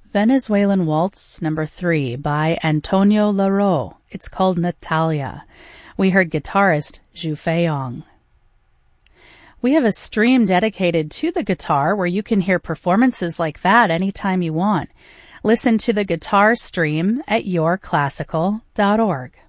Venezuelan Waltz number 3 by Antonio Laro. It's called Natalia. We heard guitarist Zhu Feiyong. We have a stream dedicated to the guitar where you can hear performances like that anytime you want. Listen to the guitar stream at yourclassical.org.